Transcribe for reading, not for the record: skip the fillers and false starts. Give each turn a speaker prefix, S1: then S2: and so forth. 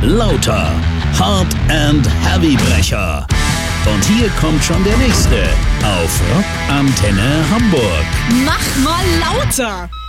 S1: Lauter. Hard and Heavy Brecher. Und hier kommt schon der nächste auf Rock Antenne Hamburg.
S2: Mach mal lauter!